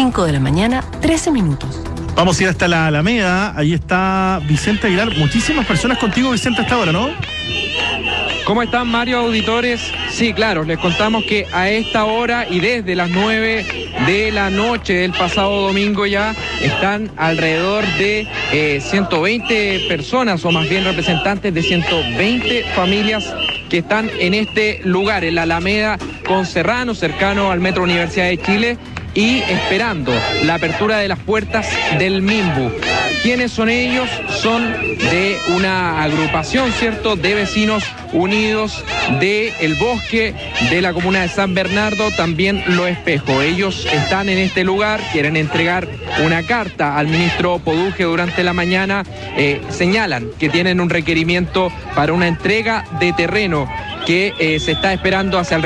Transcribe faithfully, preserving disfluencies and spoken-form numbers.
cinco de la mañana, trece minutos. Vamos a ir hasta la Alameda. Ahí está Vicente Aguilar. Muchísimas personas contigo, Vicente, hasta ahora, ¿no? ¿Cómo están, Mario, auditores? Sí, claro, les contamos que a esta hora y desde las nueve de la noche del pasado domingo ya están alrededor de eh, ciento veinte personas, o más bien representantes de ciento veinte familias que están en este lugar, en la Alameda con Serrano, cercano al Metro Universidad de Chile, y esperando la apertura de las puertas del Minbu. ¿Quiénes son ellos? Son de una agrupación, ¿cierto?, de vecinos unidos de El Bosque, de la comuna de San Bernardo, también Lo Espejo. Ellos están en este lugar, quieren entregar una carta al ministro Poduje durante la mañana. Eh, señalan que tienen un requerimiento para una entrega de terreno que eh, se está esperando hacia el